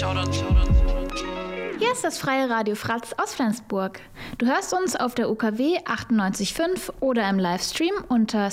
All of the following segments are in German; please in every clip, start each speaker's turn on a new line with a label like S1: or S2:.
S1: Hier ist das freie Radio Fratz aus Flensburg. Du hörst uns auf der UKW 98.5 oder im Livestream unter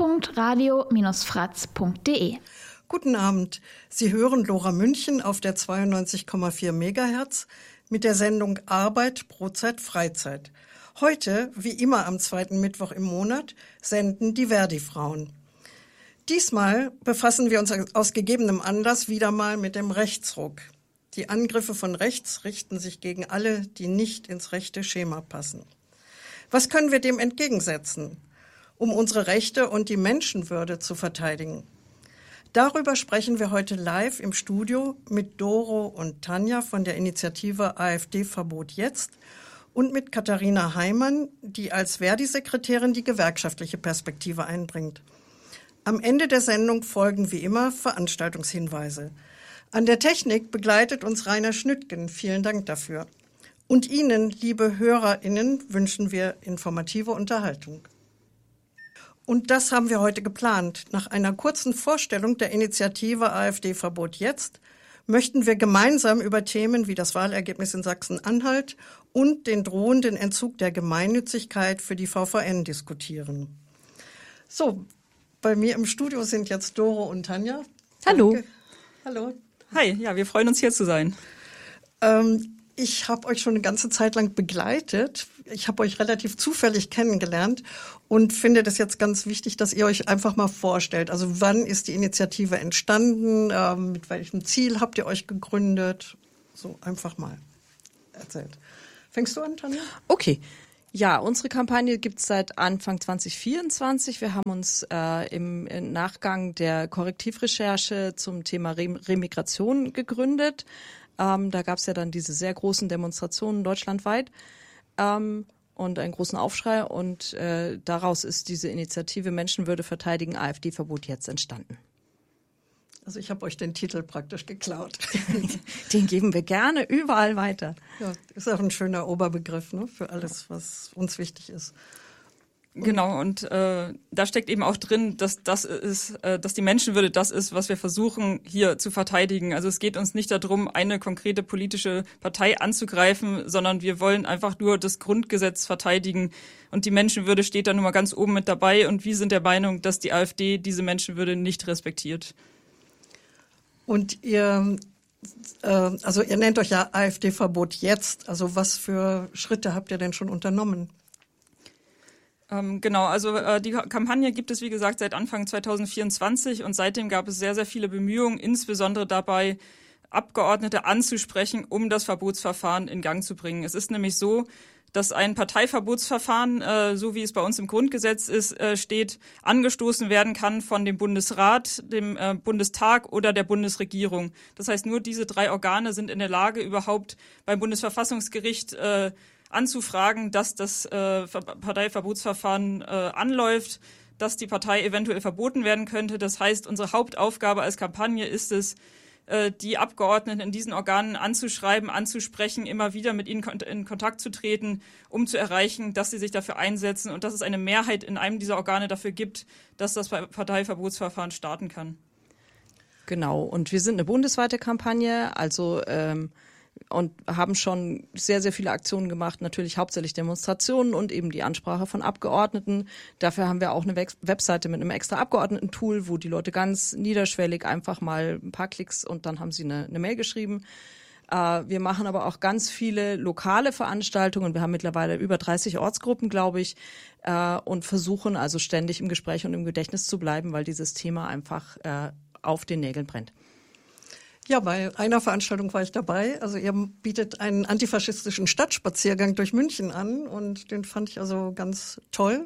S1: stream.radio-fratz.de.
S2: Guten Abend. Sie hören Lora München auf der 92,4 MHz mit der Sendung Arbeit, Brotzeit, Freizeit. Heute, wie immer am zweiten Mittwoch im Monat, senden die Verdi-Frauen. Diesmal befassen wir uns aus gegebenem Anlass wieder mal mit dem Rechtsruck. Die Angriffe von rechts richten sich gegen alle, die nicht ins rechte Schema passen. Was können wir dem entgegensetzen, um unsere Rechte und die Menschenwürde zu verteidigen? Darüber sprechen wir heute live im Studio mit Doro und Tanja von der Initiative AfD Verbot jetzt und mit Katharina Heimann, die als Verdi-Sekretärin die gewerkschaftliche Perspektive einbringt. Am Ende der Sendung folgen wie immer Veranstaltungshinweise. An der Technik begleitet uns Rainer Schnüttgen. Vielen Dank dafür. Und Ihnen, liebe HörerInnen, wünschen wir informative Unterhaltung. Und das haben wir heute geplant. Nach einer kurzen Vorstellung der Initiative AfD Verbot jetzt möchten wir gemeinsam über Themen wie das Wahlergebnis in Sachsen-Anhalt und den drohenden Entzug der Gemeinnützigkeit für die VVN diskutieren. So, bei mir im Studio sind jetzt Doro und Tanja.
S3: Hallo.
S2: Danke. Hallo.
S3: Hi, ja, wir freuen uns hier zu sein.
S2: Ich habe euch schon eine ganze Zeit lang begleitet. Ich habe euch relativ zufällig kennengelernt und finde das jetzt ganz wichtig, dass ihr euch einfach mal vorstellt. Also wann ist die Initiative entstanden? Mit welchem Ziel habt ihr euch gegründet? So einfach mal erzählt. Fängst du an, Tanja?
S4: Okay. Ja, unsere Kampagne gibt's seit Anfang 2024. Wir haben uns im Nachgang der Korrektivrecherche zum Thema Remigration gegründet. Da gab's ja dann diese sehr großen Demonstrationen deutschlandweit und einen großen Aufschrei. Und daraus ist diese Initiative Menschenwürde verteidigen, AfD-Verbot jetzt entstanden.
S2: Also ich habe euch den Titel praktisch geklaut.
S4: Den geben wir gerne überall weiter.
S2: Ja, ist auch ein schöner Oberbegriff, ne, für alles, was uns wichtig ist.
S3: Genau, und da steckt eben auch drin, dass die Menschenwürde das ist, was wir versuchen hier zu verteidigen. Also es geht uns nicht darum, eine konkrete politische Partei anzugreifen, sondern wir wollen einfach nur das Grundgesetz verteidigen. Und die Menschenwürde steht da nun mal ganz oben mit dabei. Und wir sind der Meinung, dass die AfD diese Menschenwürde nicht respektiert.
S2: Und ihr nennt euch ja AfD-Verbot jetzt. Also was für Schritte habt ihr denn schon unternommen?
S3: Genau, also die Kampagne gibt es, wie gesagt, seit Anfang 2024 und seitdem gab es sehr, sehr viele Bemühungen, insbesondere dabei, Abgeordnete anzusprechen, um das Verbotsverfahren in Gang zu bringen. Es ist nämlich so, dass ein Parteiverbotsverfahren, so wie es bei uns im Grundgesetz ist, steht, angestoßen werden kann von dem Bundesrat, dem Bundestag oder der Bundesregierung. Das heißt, nur diese drei Organe sind in der Lage, überhaupt beim Bundesverfassungsgericht anzufragen, dass das Parteiverbotsverfahren anläuft, dass die Partei eventuell verboten werden könnte. Das heißt, unsere Hauptaufgabe als Kampagne ist es, die Abgeordneten in diesen Organen anzuschreiben, anzusprechen, immer wieder mit ihnen in Kontakt zu treten, um zu erreichen, dass sie sich dafür einsetzen und dass es eine Mehrheit in einem dieser Organe dafür gibt, dass das Parteiverbotsverfahren starten kann.
S4: Genau, und wir sind eine bundesweite Kampagne, also und haben schon sehr, sehr viele Aktionen gemacht, natürlich hauptsächlich Demonstrationen und eben die Ansprache von Abgeordneten. Dafür haben wir auch eine Webseite mit einem extra Abgeordneten-Tool, wo die Leute ganz niederschwellig einfach mal ein paar Klicks und dann haben sie eine Mail geschrieben. Wir machen aber auch ganz viele lokale Veranstaltungen. Wir haben mittlerweile über 30 Ortsgruppen, glaube ich, und versuchen also ständig im Gespräch und im Gedächtnis zu bleiben, weil dieses Thema einfach auf den Nägeln brennt.
S2: Ja, bei einer Veranstaltung war ich dabei. Also ihr bietet einen antifaschistischen Stadtspaziergang durch München an und den fand ich also ganz toll.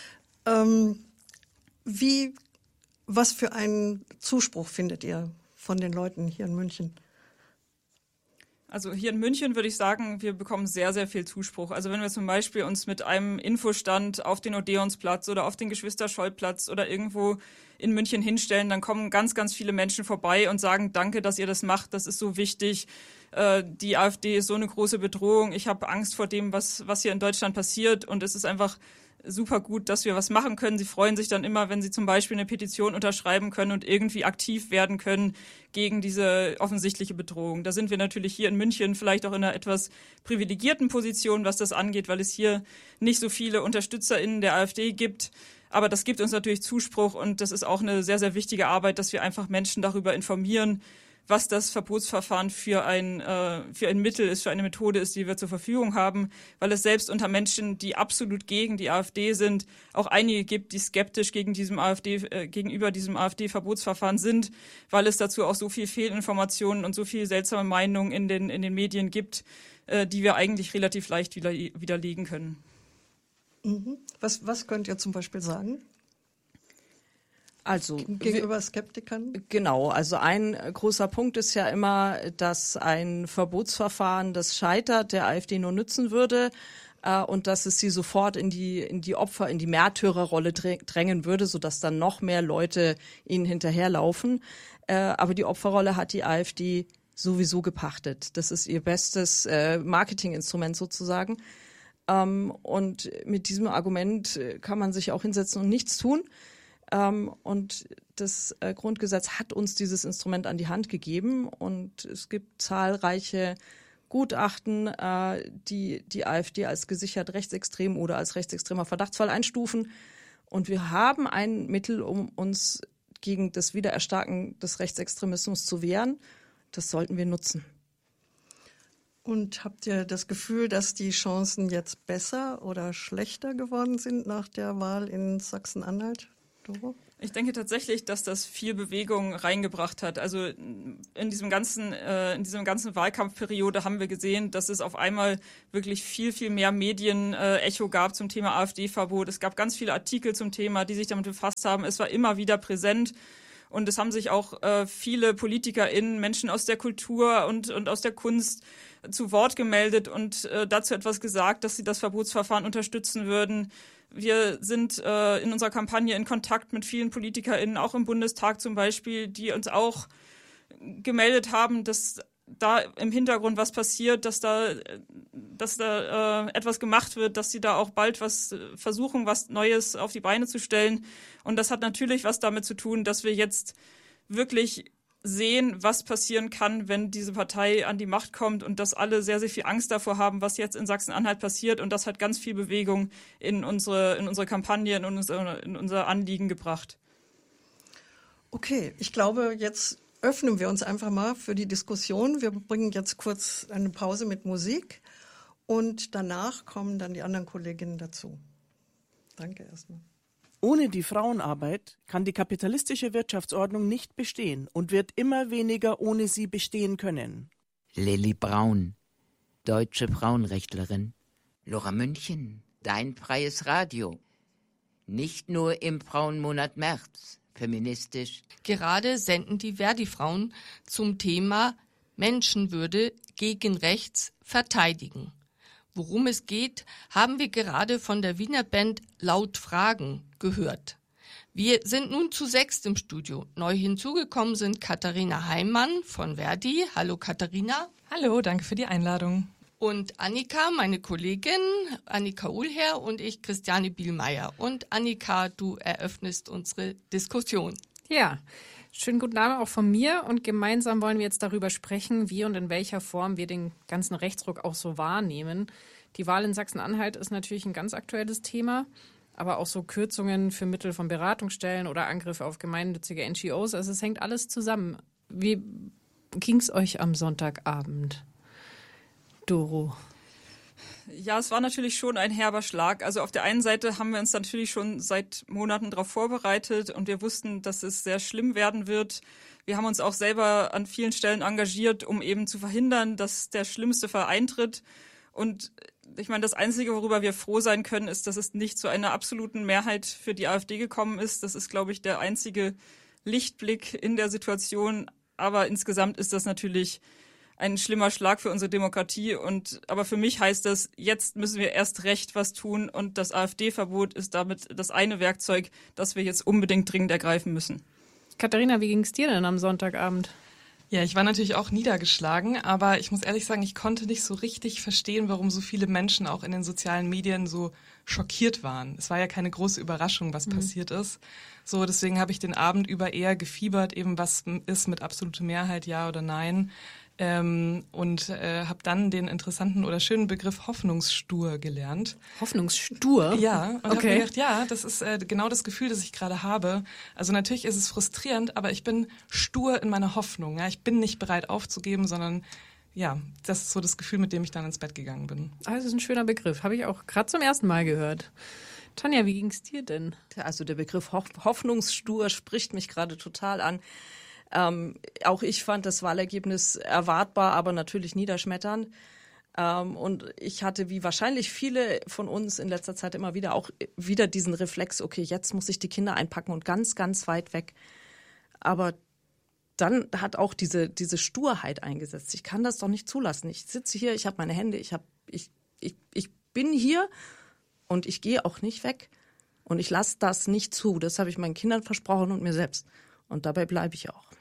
S2: Was für einen Zuspruch findet ihr von den Leuten hier in München?
S3: Also hier in München würde ich sagen, wir bekommen sehr, sehr viel Zuspruch. Also wenn wir zum Beispiel uns mit einem Infostand auf den Odeonsplatz oder auf den Geschwister-Scholl-Platz oder irgendwo in München hinstellen, dann kommen ganz, ganz viele Menschen vorbei und sagen, danke, dass ihr das macht, das ist so wichtig. Die AfD ist so eine große Bedrohung. Ich habe Angst vor dem, was hier in Deutschland passiert und es ist einfach super gut, dass wir was machen können. Sie freuen sich dann immer, wenn sie zum Beispiel eine Petition unterschreiben können und irgendwie aktiv werden können gegen diese offensichtliche Bedrohung. Da sind wir natürlich hier in München vielleicht auch in einer etwas privilegierten Position, was das angeht, weil es hier nicht so viele UnterstützerInnen der AfD gibt. Aber das gibt uns natürlich Zuspruch und das ist auch eine sehr, sehr wichtige Arbeit, dass wir einfach Menschen darüber informieren, was das Verbotsverfahren für ein Mittel ist, für eine Methode ist, die wir zur Verfügung haben, weil es selbst unter Menschen, die absolut gegen die AfD sind, auch einige gibt, die skeptisch gegenüber diesem AfD-Verbotsverfahren sind, weil es dazu auch so viel Fehlinformationen und so viel seltsame Meinungen in den Medien gibt, die wir eigentlich relativ leicht widerlegen können.
S2: Was könnt ihr zum Beispiel sagen?
S4: Also
S2: gegenüber Skeptikern?
S4: Genau, also ein großer Punkt ist ja immer, dass ein Verbotsverfahren, das scheitert, der AfD nur nützen würde und dass es sie sofort in die Opfer, in die Märtyrerrolle drängen würde, sodass dann noch mehr Leute ihnen hinterherlaufen. Aber die Opferrolle hat die AfD sowieso gepachtet. Das ist ihr bestes Marketinginstrument sozusagen. Und mit diesem Argument kann man sich auch hinsetzen und nichts tun. Und das Grundgesetz hat uns dieses Instrument an die Hand gegeben und es gibt zahlreiche Gutachten, die die AfD als gesichert rechtsextrem oder als rechtsextremer Verdachtsfall einstufen. Und wir haben ein Mittel, um uns gegen das Wiedererstarken des Rechtsextremismus zu wehren. Das sollten wir nutzen.
S2: Und habt ihr das Gefühl, dass die Chancen jetzt besser oder schlechter geworden sind nach der Wahl in Sachsen-Anhalt?
S3: Ich denke tatsächlich, dass das viel Bewegung reingebracht hat. Also in diesem ganzen Wahlkampfperiode haben wir gesehen, dass es auf einmal wirklich viel, viel mehr Medienecho gab zum Thema AfD-Verbot. Es gab ganz viele Artikel zum Thema, die sich damit befasst haben. Es war immer wieder präsent. Und es haben sich auch viele PolitikerInnen, Menschen aus der Kultur und aus der Kunst zu Wort gemeldet und dazu etwas gesagt, dass sie das Verbotsverfahren unterstützen würden. Wir sind in unserer Kampagne in Kontakt mit vielen PolitikerInnen, auch im Bundestag zum Beispiel, die uns auch gemeldet haben, dass da im Hintergrund was passiert, dass da etwas gemacht wird, dass sie da auch bald was Neues auf die Beine zu stellen. Und das hat natürlich was damit zu tun, dass wir jetzt wirklich sehen, was passieren kann, wenn diese Partei an die Macht kommt und dass alle sehr, sehr viel Angst davor haben, was jetzt in Sachsen-Anhalt passiert. Und das hat ganz viel Bewegung in unsere Kampagne, in unser Anliegen gebracht.
S2: Okay, ich glaube, jetzt öffnen wir uns einfach mal für die Diskussion. Wir bringen jetzt kurz eine Pause mit Musik und danach kommen dann die anderen Kolleginnen dazu. Danke erstmal.
S5: Ohne die Frauenarbeit kann die kapitalistische Wirtschaftsordnung nicht bestehen und wird immer weniger ohne sie bestehen können.
S6: Lilly Braun, deutsche Frauenrechtlerin. Lora München, dein freies Radio. Nicht nur im Frauenmonat März, feministisch.
S7: Gerade senden die Verdi-Frauen zum Thema Menschenwürde gegen Rechts verteidigen. Worum es geht, haben wir gerade von der Wiener Band Laut Fragen gehört. Wir sind nun zu 6 im Studio. Neu hinzugekommen sind Katharina Heimann von Verdi. Hallo Katharina.
S8: Hallo, danke für die Einladung.
S7: Und Annika, meine Kollegin, Annika Uhlherr und ich, Christiane Bielmeier. Und Annika, du eröffnest unsere Diskussion.
S8: Ja, schönen guten Abend auch von mir und gemeinsam wollen wir jetzt darüber sprechen, wie und in welcher Form wir den ganzen Rechtsruck auch so wahrnehmen. Die Wahl in Sachsen-Anhalt ist natürlich ein ganz aktuelles Thema, aber auch so Kürzungen für Mittel von Beratungsstellen oder Angriffe auf gemeinnützige NGOs, also es hängt alles zusammen. Wie ging's euch am Sonntagabend, Doro?
S3: Ja, es war natürlich schon ein herber Schlag. Also auf der einen Seite haben wir uns natürlich schon seit Monaten darauf vorbereitet und wir wussten, dass es sehr schlimm werden wird. Wir haben uns auch selber an vielen Stellen engagiert, um eben zu verhindern, dass der schlimmste Fall eintritt. Und ich meine, das Einzige, worüber wir froh sein können, ist, dass es nicht zu einer absoluten Mehrheit für die AfD gekommen ist. Das ist, glaube ich, der einzige Lichtblick in der Situation. Aber insgesamt ist das natürlich ein schlimmer Schlag für unsere Demokratie. Aber für mich heißt das, jetzt müssen wir erst recht was tun. Und das AfD-Verbot ist damit das eine Werkzeug, das wir jetzt unbedingt dringend ergreifen müssen.
S8: Katharina, wie ging es dir denn am Sonntagabend?
S9: Ja, ich war natürlich auch niedergeschlagen, aber ich muss ehrlich sagen, ich konnte nicht so richtig verstehen, warum so viele Menschen auch in den sozialen Medien so schockiert waren. Es war ja keine große Überraschung, was passiert ist. So, deswegen habe ich den Abend über eher gefiebert, eben was ist mit absolute Mehrheit, ja oder nein. Und habe dann den interessanten oder schönen Begriff Hoffnungsstur gelernt.
S8: Hoffnungsstur?
S9: Ja, und habe mir gedacht, ja, das ist genau das Gefühl, das ich gerade habe. Also natürlich ist es frustrierend, aber ich bin stur in meiner Hoffnung. Ja? Ich bin nicht bereit aufzugeben, sondern ja, das ist so das Gefühl, mit dem ich dann ins Bett gegangen bin.
S8: Das ist ein schöner Begriff, habe ich auch gerade zum ersten Mal gehört. Tanja, wie ging's dir denn?
S4: Also der Begriff Hoffnungsstur spricht mich gerade total an. Auch ich fand das Wahlergebnis erwartbar, aber natürlich niederschmetternd. Und ich hatte, wie wahrscheinlich viele von uns in letzter Zeit immer wieder diesen Reflex, okay, jetzt muss ich die Kinder einpacken und ganz, ganz weit weg. Aber dann hat auch diese Sturheit eingesetzt. Ich kann das doch nicht zulassen. Ich sitze hier, ich habe meine Hände, ich bin hier und ich gehe auch nicht weg. Und ich lasse das nicht zu. Das habe ich meinen Kindern versprochen und mir selbst. Und dabei bleibe ich auch.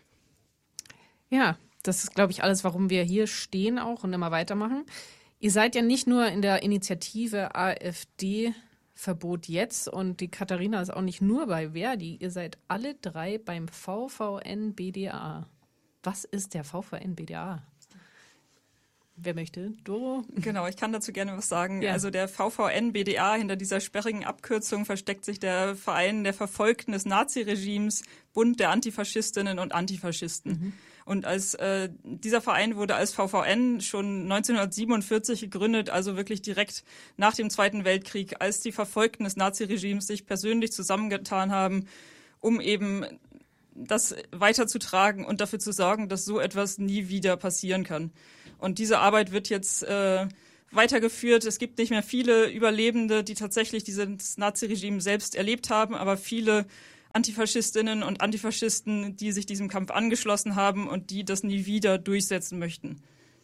S8: Ja, das ist, glaube ich, alles, warum wir hier stehen auch und immer weitermachen. Ihr seid ja nicht nur in der Initiative AfD Verbot jetzt und die Katharina ist auch nicht nur bei Verdi. Ihr seid alle drei beim VVN-BDA. Was ist der VVN-BDA? Wer möchte? Doro?
S3: Genau, ich kann dazu gerne was sagen.
S8: Ja.
S3: Also der VVN-BDA, hinter dieser sperrigen Abkürzung versteckt sich der Verein der Verfolgten des Naziregimes, Bund der Antifaschistinnen und Antifaschisten. Mhm. Und dieser Verein wurde als VVN schon 1947 gegründet, also wirklich direkt nach dem Zweiten Weltkrieg, als die Verfolgten des Naziregimes sich persönlich zusammengetan haben, um eben das weiterzutragen und dafür zu sorgen, dass so etwas nie wieder passieren kann. Und diese Arbeit wird jetzt weitergeführt. Es gibt nicht mehr viele Überlebende, die tatsächlich dieses Naziregime selbst erlebt haben, aber viele Antifaschistinnen und Antifaschisten, die sich diesem Kampf angeschlossen haben und die das nie wieder durchsetzen möchten.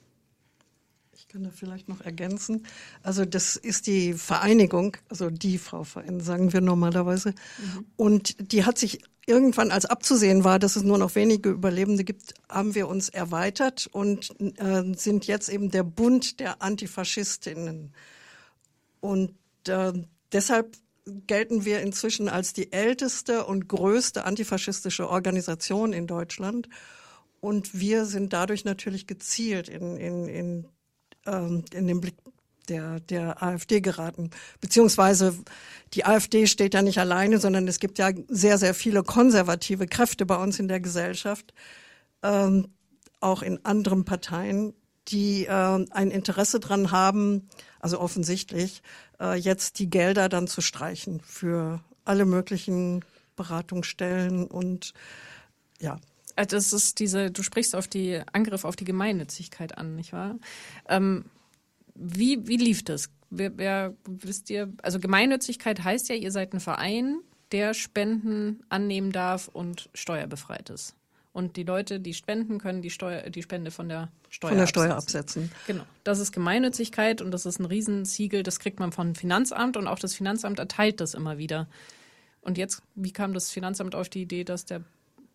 S2: Ich kann da vielleicht noch ergänzen. Also das ist die Vereinigung, also die VVN, sagen wir normalerweise. Mhm. Und die hat sich irgendwann, als abzusehen war, dass es nur noch wenige Überlebende gibt, haben wir uns erweitert und sind jetzt eben der Bund der Antifaschistinnen. Und deshalb gelten wir inzwischen als die älteste und größte antifaschistische Organisation in Deutschland. Und wir sind dadurch natürlich gezielt in den Blick der AfD geraten. Beziehungsweise die AfD steht ja nicht alleine, sondern es gibt ja sehr, sehr viele konservative Kräfte bei uns in der Gesellschaft, auch in anderen Parteien, die ein Interesse dran haben, also offensichtlich, jetzt die Gelder dann zu streichen für alle möglichen Beratungsstellen und ja.
S8: Das ist du sprichst auf die Angriff auf die Gemeinnützigkeit an, nicht wahr? Wie lief das? Wisst ihr, also Gemeinnützigkeit heißt ja, ihr seid ein Verein, der Spenden annehmen darf und steuerbefreit ist. Und die Leute, die spenden, können die Spende von der Steuer
S2: absetzen.
S8: Genau. Das ist Gemeinnützigkeit und das ist ein Riesensiegel, das kriegt man vom Finanzamt und auch das Finanzamt erteilt das immer wieder. Und jetzt, wie kam das Finanzamt auf die Idee, dass der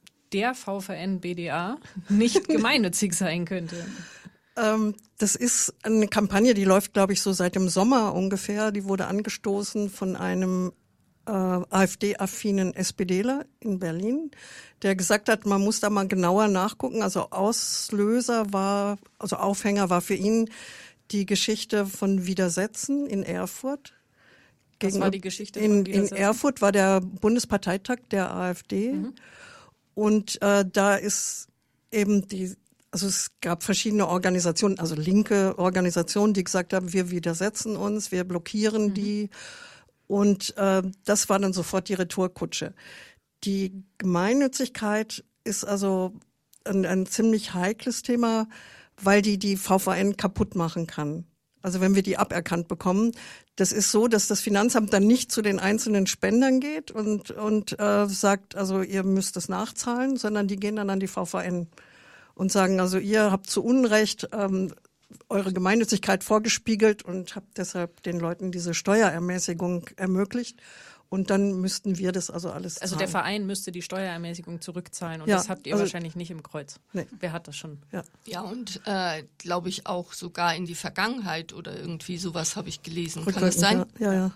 S8: VVN-BDA nicht gemeinnützig sein könnte?
S2: Das ist eine Kampagne, die läuft, glaube ich, so seit dem Sommer ungefähr. Die wurde angestoßen von einem AfD-affinen SPDler in Berlin, der gesagt hat, man muss da mal genauer nachgucken. Also Aufhänger war für ihn die Geschichte von Widersetzen in Erfurt.
S8: Was war die Geschichte von Widersetzen?
S2: In Erfurt war der Bundesparteitag der AfD. Mhm. Und da ist eben also es gab verschiedene Organisationen, also linke Organisationen, die gesagt haben, wir widersetzen uns, wir blockieren die. Und das war dann sofort die Retourkutsche. Die Gemeinnützigkeit ist also ein ziemlich heikles Thema, weil die VVN kaputt machen kann. Also wenn wir die aberkannt bekommen, das ist so, dass das Finanzamt dann nicht zu den einzelnen Spendern geht und sagt, also ihr müsst es nachzahlen, sondern die gehen dann an die VVN und sagen, also ihr habt zu Unrecht eure Gemeinnützigkeit vorgespiegelt und habt deshalb den Leuten diese Steuerermäßigung ermöglicht. Und dann müssten wir das also alles zahlen.
S8: Also der Verein müsste die Steuerermäßigung zurückzahlen und
S2: Ja,
S8: das habt ihr
S2: also,
S8: wahrscheinlich nicht im Kreuz.
S2: Nee.
S8: Wer hat das schon?
S7: Ja, und glaube ich auch sogar in die Vergangenheit oder irgendwie sowas habe ich gelesen. Kann das sein?
S2: Ja.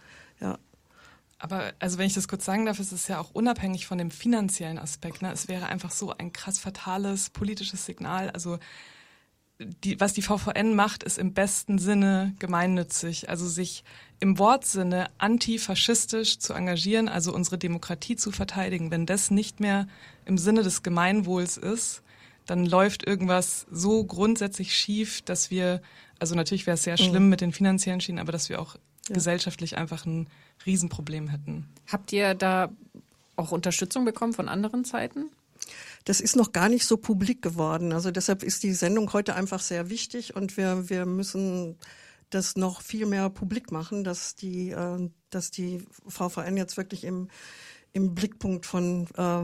S9: Aber also wenn ich das kurz sagen darf, ist es ja auch unabhängig von dem finanziellen Aspekt. Ne? Es wäre einfach so ein krass fatales politisches Signal. Also was die VVN macht, ist im besten Sinne gemeinnützig. Also sich im Wortsinne antifaschistisch zu engagieren, also unsere Demokratie zu verteidigen. Wenn das nicht mehr im Sinne des Gemeinwohls ist, dann läuft irgendwas so grundsätzlich schief, dass wir, also natürlich wäre es sehr schlimm mit den finanziellen Schienen, aber dass wir auch gesellschaftlich einfach ein Riesenproblem hätten.
S8: Habt ihr da auch Unterstützung bekommen von anderen Seiten?
S2: Das ist noch gar nicht so publik geworden. Also deshalb ist die Sendung heute einfach sehr wichtig und wir müssen das noch viel mehr publik machen, dass die VVN jetzt wirklich im Blickpunkt von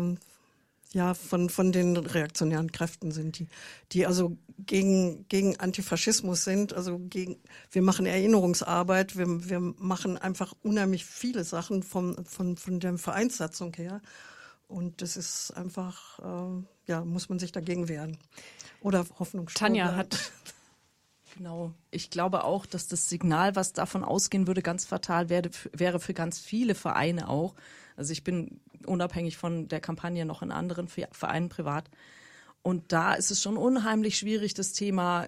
S2: den reaktionären Kräften sind, die also gegen Antifaschismus sind, also wir machen Erinnerungsarbeit, wir machen einfach unheimlich viele Sachen von der Vereinssatzung her. Und das ist einfach, muss man sich dagegen wehren. Oder Hoffnung.
S8: Tanja hat...
S4: Genau. Ich glaube auch, dass das Signal, was davon ausgehen würde, ganz fatal wäre für ganz viele Vereine auch. Also ich bin unabhängig von der Kampagne noch in anderen Vereinen privat. Und da ist es schon unheimlich schwierig, das Thema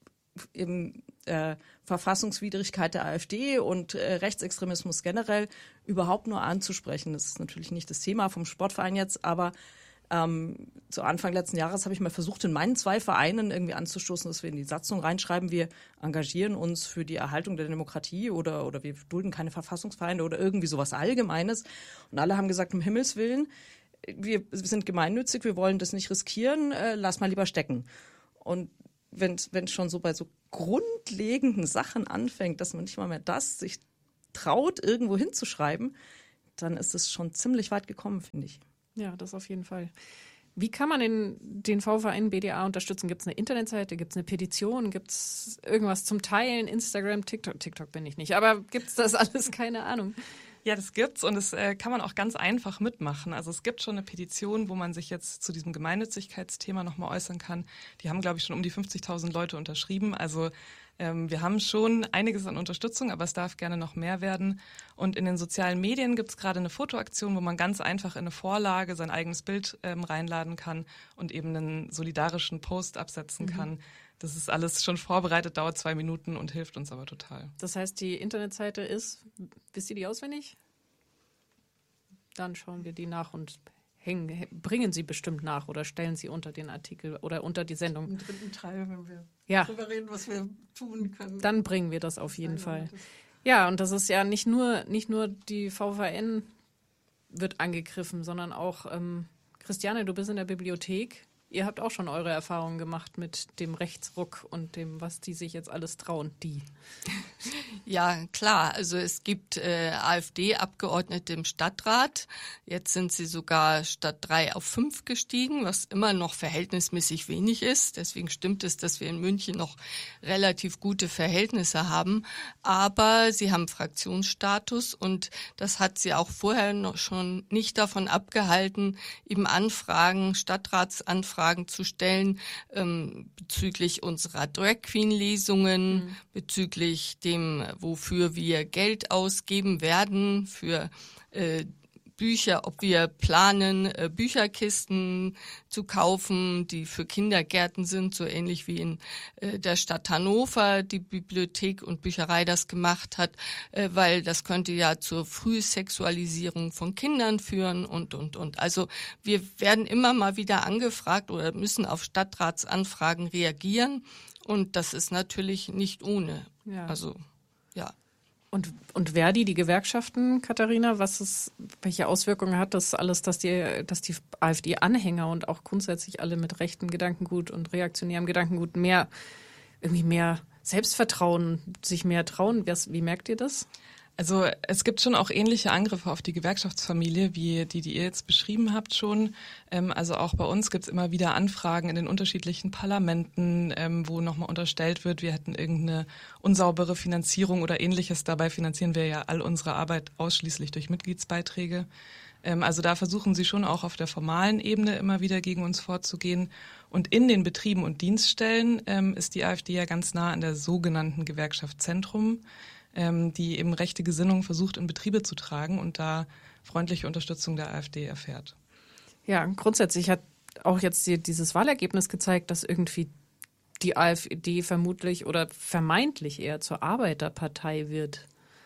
S4: Verfassungswidrigkeit der AfD und Rechtsextremismus generell überhaupt nur anzusprechen. Das ist natürlich nicht das Thema vom Sportverein jetzt, aber zu Anfang letzten Jahres habe ich mal versucht, in meinen 2 Vereinen irgendwie anzustoßen, dass wir in die Satzung reinschreiben, wir engagieren uns für die Erhaltung der Demokratie oder wir dulden keine Verfassungsfeinde oder irgendwie sowas Allgemeines. Und alle haben gesagt, um Himmels Willen, wir sind gemeinnützig, wir wollen das nicht riskieren, lass mal lieber stecken. Und wenn es schon so bei so grundlegenden Sachen anfängt, dass man nicht mal mehr das sich traut, irgendwo hinzuschreiben, dann ist es schon ziemlich weit gekommen, finde ich.
S8: Ja, das auf jeden Fall. Wie kann man den VVN BDA unterstützen? Gibt es eine Internetseite, gibt es eine Petition, gibt es irgendwas zum Teilen, Instagram, TikTok bin ich nicht, aber gibt es das alles? Keine Ahnung.
S9: Ja, das gibt's und das kann man auch ganz einfach mitmachen. Also es gibt schon eine Petition, wo man sich jetzt zu diesem Gemeinnützigkeitsthema nochmal äußern kann. Die haben, glaube ich, schon um die 50.000 Leute unterschrieben. Also wir haben schon einiges an Unterstützung, aber es darf gerne noch mehr werden. Und in den sozialen Medien gibt's gerade eine Fotoaktion, wo man ganz einfach in eine Vorlage sein eigenes Bild reinladen kann und eben einen solidarischen Post absetzen kann. Das ist alles schon vorbereitet, dauert 2 Minuten und hilft uns aber total.
S8: Das heißt, die Internetseite ist, wisst ihr die auswendig? Dann schauen wir die nach und bringen sie bestimmt nach oder stellen sie unter den Artikel oder unter die Sendung.
S2: Im 3. Teil, wenn wir
S8: darüber
S2: reden, was wir tun können.
S8: Dann bringen wir das auf jeden Fall. Ja, und das ist ja nicht nur die VVN wird angegriffen, sondern auch, Christiane, du bist in der Bibliothek. Ihr habt auch schon eure Erfahrungen gemacht mit dem Rechtsruck und dem, was die sich jetzt alles trauen, die.
S7: Ja, klar. Also es gibt AfD-Abgeordnete im Stadtrat. Jetzt sind sie sogar statt 3 auf 5 gestiegen, was immer noch verhältnismäßig wenig ist. Deswegen stimmt es, dass wir in München noch relativ gute Verhältnisse haben. Aber sie haben Fraktionsstatus und das hat sie auch vorher noch schon nicht davon abgehalten, eben Stadtratsanfragen zu stellen bezüglich unserer Drag Queen Lesungen, bezüglich dem, wofür wir Geld ausgeben werden für Bücher, ob wir planen, Bücherkisten zu kaufen, die für Kindergärten sind, so ähnlich wie in der Stadt Hannover die Bibliothek und Bücherei das gemacht hat, weil das könnte ja zur Frühsexualisierung von Kindern führen und. Also wir werden immer mal wieder angefragt oder müssen auf Stadtratsanfragen reagieren und das ist natürlich nicht ohne.
S8: Ja.
S7: Also, ja.
S8: Und Verdi, die Gewerkschaften, Katharina, welche Auswirkungen hat das alles, dass die AfD-Anhänger und auch grundsätzlich alle mit rechtem Gedankengut und reaktionärem Gedankengut mehr Selbstvertrauen, sich mehr trauen? Wie merkt ihr das?
S9: Also es gibt schon auch ähnliche Angriffe auf die Gewerkschaftsfamilie, wie die ihr jetzt beschrieben habt schon. Also auch bei uns gibt es immer wieder Anfragen in den unterschiedlichen Parlamenten, wo nochmal unterstellt wird, wir hätten irgendeine unsaubere Finanzierung oder Ähnliches. Dabei finanzieren wir ja all unsere Arbeit ausschließlich durch Mitgliedsbeiträge. Also da versuchen sie schon auch auf der formalen Ebene immer wieder gegen uns vorzugehen. Und in den Betrieben und Dienststellen ist die AfD ja ganz nah an der sogenannten Gewerkschaft Zentrum, die eben rechte Gesinnung versucht, in Betriebe zu tragen und da freundliche Unterstützung der AfD erfährt.
S8: Ja, grundsätzlich hat auch jetzt dieses Wahlergebnis gezeigt, dass irgendwie die AfD vermutlich oder vermeintlich eher zur Arbeiterpartei wird.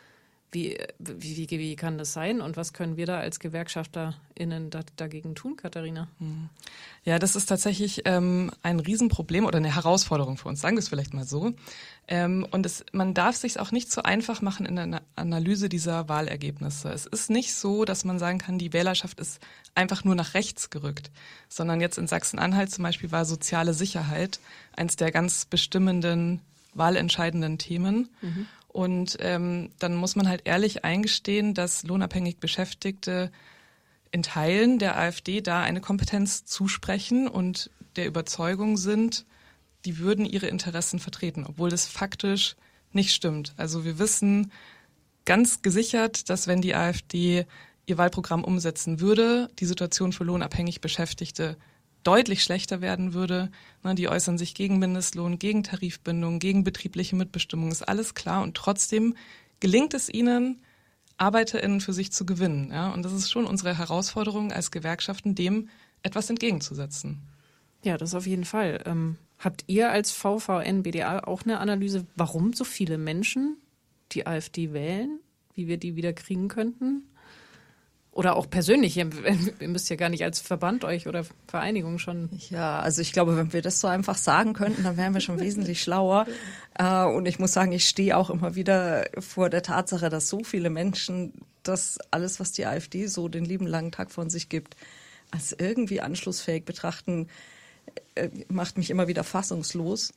S8: Wie kann das sein und was können wir da als GewerkschafterInnen dagegen tun, Katharina?
S9: Ja, das ist tatsächlich ein Riesenproblem oder eine Herausforderung für uns, sagen wir es vielleicht mal so. Und man darf sich auch nicht so einfach machen in der Analyse dieser Wahlergebnisse. Es ist nicht so, dass man sagen kann, die Wählerschaft ist einfach nur nach rechts gerückt, sondern jetzt in Sachsen-Anhalt zum Beispiel war soziale Sicherheit eins der ganz bestimmenden, wahlentscheidenden Themen. Mhm. Und dann muss man halt ehrlich eingestehen, dass lohnabhängig Beschäftigte in Teilen der AfD da eine Kompetenz zusprechen und der Überzeugung sind, die würden ihre Interessen vertreten, obwohl das faktisch nicht stimmt. Also wir wissen ganz gesichert, dass wenn die AfD ihr Wahlprogramm umsetzen würde, die Situation für lohnabhängig Beschäftigte deutlich schlechter werden würde. Die äußern sich gegen Mindestlohn, gegen Tarifbindung, gegen betriebliche Mitbestimmung, ist alles klar. Und trotzdem gelingt es ihnen, ArbeiterInnen für sich zu gewinnen. Ja? Und das ist schon unsere Herausforderung als Gewerkschaften, dem etwas entgegenzusetzen.
S8: Ja, das auf jeden Fall. Habt ihr als VVN-BDA auch eine Analyse, warum so viele Menschen die AfD wählen, wie wir die wieder kriegen könnten? Oder auch persönlich, ihr müsst ja gar nicht als Verband euch oder Vereinigung schon.
S4: Ja, also ich glaube, wenn wir das so einfach sagen könnten, dann wären wir schon wesentlich schlauer. Und ich muss sagen, ich stehe auch immer wieder vor der Tatsache, dass so viele Menschen das alles, was die AfD so den lieben langen Tag von sich gibt, als irgendwie anschlussfähig betrachten, macht mich immer wieder fassungslos.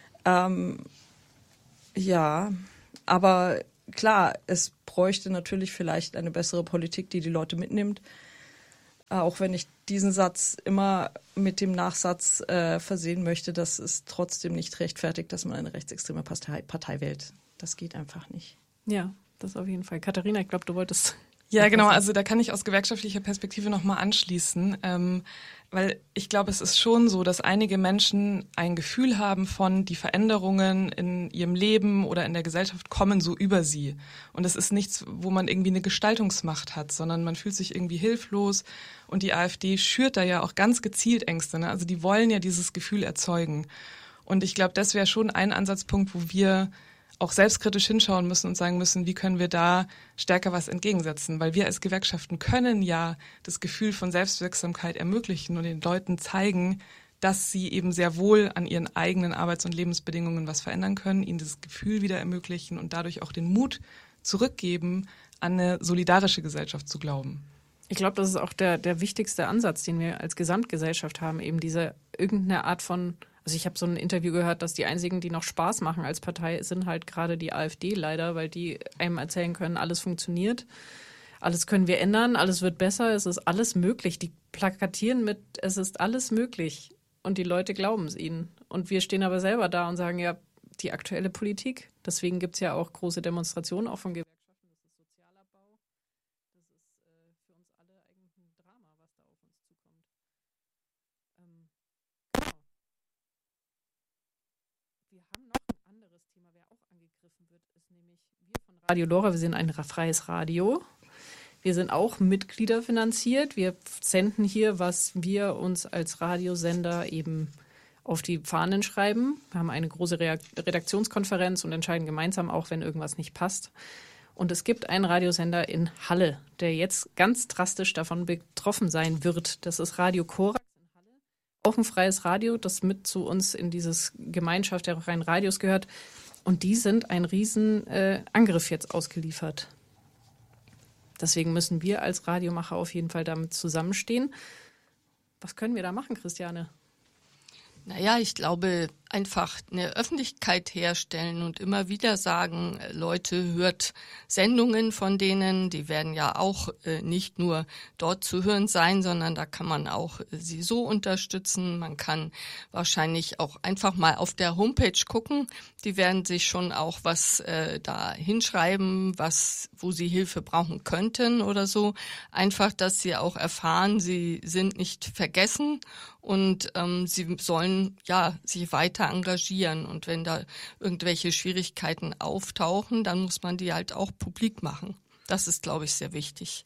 S4: Ja, aber klar, es bräuchte natürlich vielleicht eine bessere Politik, die die Leute mitnimmt. Auch wenn ich diesen Satz immer mit dem Nachsatz versehen möchte, dass es trotzdem nicht rechtfertigt, dass man eine rechtsextreme Partei wählt. Das geht einfach nicht.
S8: Ja, das auf jeden Fall. Katharina, ich glaube, du wolltest...
S9: Ja, genau. Also da kann ich aus gewerkschaftlicher Perspektive nochmal anschließen, weil ich glaube, es ist schon so, dass einige Menschen ein Gefühl haben von, die Veränderungen in ihrem Leben oder in der Gesellschaft kommen so über sie. Und es ist nichts, wo man irgendwie eine Gestaltungsmacht hat, sondern man fühlt sich irgendwie hilflos. Und die AfD schürt da ja auch ganz gezielt Ängste. Ne? Also die wollen ja dieses Gefühl erzeugen. Und ich glaube, das wäre schon ein Ansatzpunkt, wo wir auch selbstkritisch hinschauen müssen und sagen müssen, wie können wir da stärker was entgegensetzen? Weil wir als Gewerkschaften können ja das Gefühl von Selbstwirksamkeit ermöglichen und den Leuten zeigen, dass sie eben sehr wohl an ihren eigenen Arbeits- und Lebensbedingungen was verändern können, ihnen dieses Gefühl wieder ermöglichen und dadurch auch den Mut zurückgeben, an eine solidarische Gesellschaft zu glauben.
S8: Ich glaube, das ist auch der wichtigste Ansatz, den wir als Gesamtgesellschaft haben, eben diese irgendeine Art von... Also ich habe so ein Interview gehört, dass die einzigen, die noch Spaß machen als Partei, sind halt gerade die AfD leider, weil die einem erzählen können, alles funktioniert, alles können wir ändern, alles wird besser, es ist alles möglich. Die plakatieren mit, es ist alles möglich und die Leute glauben es ihnen. Und wir stehen aber selber da und sagen, ja, die aktuelle Politik, deswegen gibt es ja auch große Demonstrationen, auch von Gewerkschaften, das ist Sozialabbau, das ist für uns alle eigentlich ein Drama, was da auf uns zukommt. Wir haben noch ein anderes Thema, wer auch angegriffen wird, ist nämlich wir von Radio Lora. Wir sind ein freies Radio. Wir sind auch mitgliederfinanziert. Wir senden hier, was wir uns als Radiosender eben auf die Fahnen schreiben. Wir haben eine große Redaktionskonferenz und entscheiden gemeinsam auch, wenn irgendwas nicht passt. Und es gibt einen Radiosender in Halle, der jetzt ganz drastisch davon betroffen sein wird. Das ist Radio Korax. Auch ein freies Radio, das mit zu uns in dieses Gemeinschaft der freien Radios gehört. Und die sind ein riesen Angriff jetzt ausgeliefert. Deswegen müssen wir als Radiomacher auf jeden Fall damit zusammenstehen. Was können wir da machen, Christiane?
S7: Naja, ich glaube, einfach eine Öffentlichkeit herstellen und immer wieder sagen, Leute, hört Sendungen von denen, die werden ja auch nicht nur dort zu hören sein, sondern da kann man auch sie so unterstützen. Man kann wahrscheinlich auch einfach mal auf der Homepage gucken. Die werden sich schon auch was da hinschreiben, wo sie Hilfe brauchen könnten oder so. Einfach, dass sie auch erfahren, sie sind nicht vergessen und sie sollen ja sich weiter engagieren. Und wenn da irgendwelche Schwierigkeiten auftauchen, dann muss man die halt auch publik machen. Das ist, glaube ich, sehr wichtig.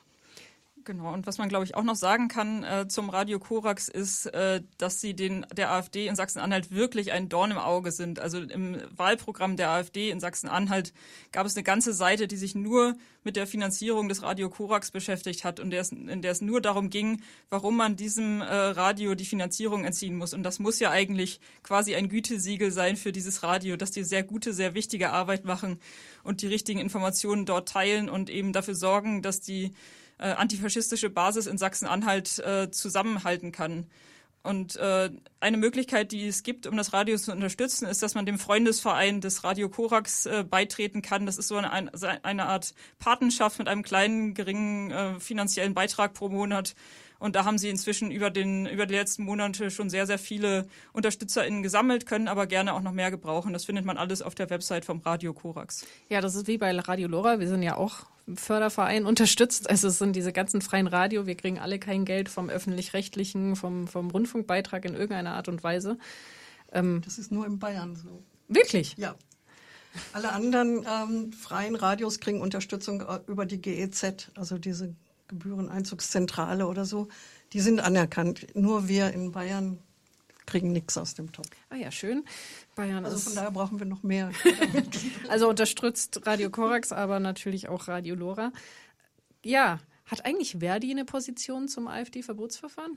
S3: Genau, und was man, glaube ich, auch noch sagen kann zum Radio Korax ist, dass sie der AfD in Sachsen-Anhalt wirklich ein Dorn im Auge sind. Also im Wahlprogramm der AfD in Sachsen-Anhalt gab es eine ganze Seite, die sich nur mit der Finanzierung des Radio Korax beschäftigt hat und in der es nur darum ging, warum man diesem Radio die Finanzierung entziehen muss. Und das muss ja eigentlich quasi ein Gütesiegel sein für dieses Radio, dass die sehr gute, sehr wichtige Arbeit machen und die richtigen Informationen dort teilen und eben dafür sorgen, dass die antifaschistische Basis in Sachsen-Anhalt zusammenhalten kann. Und eine Möglichkeit, die es gibt, um das Radio zu unterstützen, ist, dass man dem Freundesverein des Radio Korax beitreten kann. Das ist so eine Art Patenschaft mit einem kleinen, geringen finanziellen Beitrag pro Monat. Und da haben sie inzwischen über die letzten Monate schon sehr, sehr viele UnterstützerInnen gesammelt, können aber gerne auch noch mehr gebrauchen. Das findet man alles auf der Website vom Radio Korax.
S8: Ja, das ist wie bei Radio Lora. Wir sind ja auch Förderverein unterstützt. Also es sind diese ganzen freien Radio. Wir kriegen alle kein Geld vom Öffentlich-Rechtlichen, vom Rundfunkbeitrag in irgendeiner Art und Weise.
S2: Das ist nur in Bayern so.
S8: Wirklich?
S2: Ja. Alle anderen freien Radios kriegen Unterstützung über die GEZ, also diese Gebühreneinzugszentrale oder so. Die sind anerkannt. Nur wir in Bayern kriegen nichts aus dem Topf.
S8: Ah ja, schön. Bayern
S2: also von daher brauchen wir noch mehr.
S8: Also unterstützt Radio Korax, aber natürlich auch Radio Lora. Ja, hat eigentlich Verdi eine Position zum AfD-Verbotsverfahren?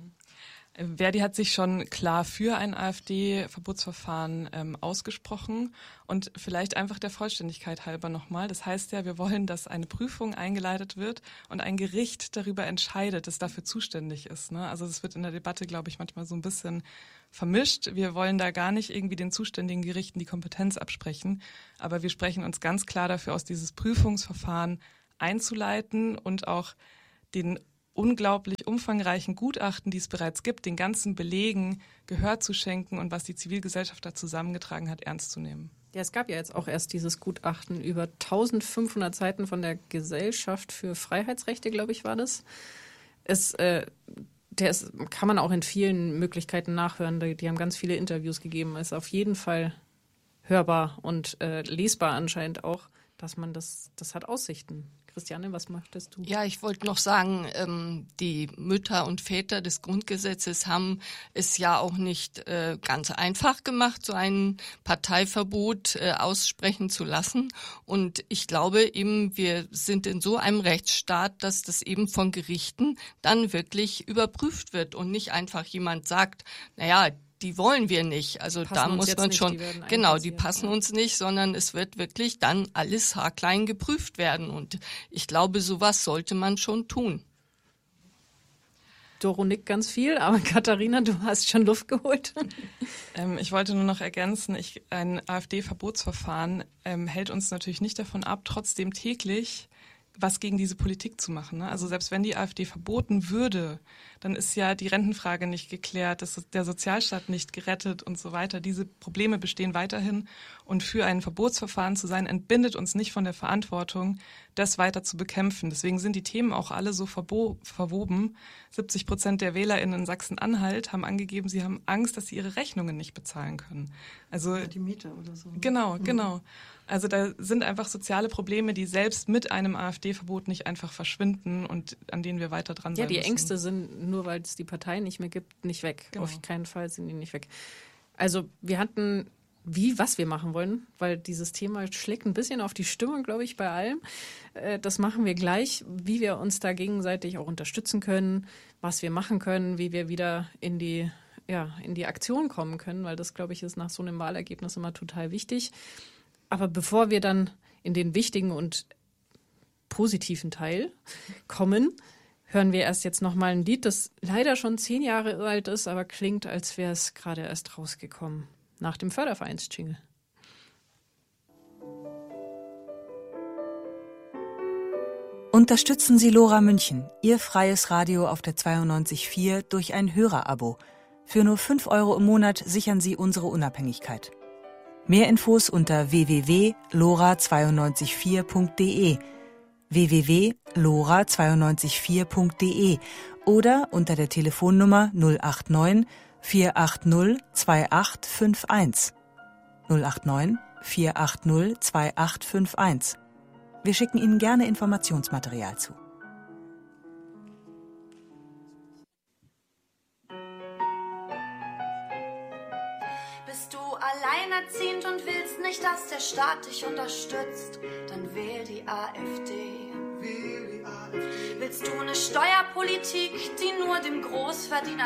S9: Verdi hat sich schon klar für ein AfD-Verbotsverfahren ausgesprochen. Und vielleicht einfach der Vollständigkeit halber nochmal. Das heißt ja, wir wollen, dass eine Prüfung eingeleitet wird und ein Gericht darüber entscheidet, das dafür zuständig ist. Ne? Also das wird in der Debatte, glaube ich, manchmal so ein bisschen vermischt. Wir wollen da gar nicht irgendwie den zuständigen Gerichten die Kompetenz absprechen. Aber wir sprechen uns ganz klar dafür aus, dieses Prüfungsverfahren einzuleiten und auch den unglaublich umfangreichen Gutachten, die es bereits gibt, den ganzen Belegen Gehör zu schenken und was die Zivilgesellschaft da zusammengetragen hat, ernst zu nehmen.
S8: Ja, es gab ja jetzt auch erst dieses Gutachten über 1500 Seiten von der Gesellschaft für Freiheitsrechte, glaube ich, war das. Kann man auch in vielen Möglichkeiten nachhören. Die haben ganz viele Interviews gegeben. Ist auf jeden Fall hörbar und lesbar anscheinend auch, dass man das hat Aussichten. Christiane, was möchtest du?
S7: Ja, ich wollte noch sagen, die Mütter und Väter des Grundgesetzes haben es ja auch nicht ganz einfach gemacht, so ein Parteiverbot aussprechen zu lassen. Und ich glaube eben, wir sind in so einem Rechtsstaat, dass das eben von Gerichten dann wirklich überprüft wird und nicht einfach jemand sagt, naja, die wollen wir nicht. Also da muss man schon, genau, die passen uns nicht, sondern es wird wirklich dann alles haarklein geprüft werden. Und ich glaube, sowas sollte man schon tun.
S8: Doro nickt ganz viel, aber Katharina, du hast schon Luft geholt.
S9: Ich wollte nur noch ergänzen, ein AfD-Verbotsverfahren hält uns natürlich nicht davon ab, trotzdem täglich was gegen diese Politik zu machen. Ne? Also selbst wenn die AfD verboten würde, dann ist ja die Rentenfrage nicht geklärt, der Sozialstaat nicht gerettet und so weiter. Diese Probleme bestehen weiterhin. Und für ein Verbotsverfahren zu sein, entbindet uns nicht von der Verantwortung, das weiter zu bekämpfen. Deswegen sind die Themen auch alle so verwoben. 70% der WählerInnen in Sachsen-Anhalt haben angegeben, sie haben Angst, dass sie ihre Rechnungen nicht bezahlen können. Also
S2: die Miete oder so.
S9: Genau. Also da sind einfach soziale Probleme, die selbst mit einem AfD-Verbot nicht einfach verschwinden und an denen wir weiter dran sein müssen.
S8: Ja, die Ängste sind, nur weil es die Partei nicht mehr gibt, nicht weg. Genau. Auf keinen Fall sind die nicht weg. Also wir hatten, was wir machen wollen, weil dieses Thema schlägt ein bisschen auf die Stimmung, glaube ich, bei allem. Das machen wir gleich, wie wir uns da gegenseitig auch unterstützen können, was wir machen können, wie wir wieder in die Aktion kommen können, weil das, glaube ich, ist nach so einem Wahlergebnis immer total wichtig. Aber bevor wir dann in den wichtigen und positiven Teil kommen, hören wir erst jetzt nochmal ein Lied, das leider schon 10 Jahre alt ist, aber klingt, als wäre es gerade erst rausgekommen. Nach dem Fördervereins-Jingle.
S10: Unterstützen Sie Lora München, Ihr freies Radio auf der 92.4 durch ein Hörerabo. Für nur 5 € im Monat sichern Sie unsere Unabhängigkeit. Mehr Infos unter www.lora924.de, www.lora924.de oder unter der Telefonnummer 089 480 2851. 089 480 2851. Wir schicken Ihnen gerne Informationsmaterial zu.
S11: Bist du alleinerziehend und willst nicht, dass der Staat dich unterstützt, dann wähl die AfD. Willst du eine Steuerpolitik, die nur dem Großverdiener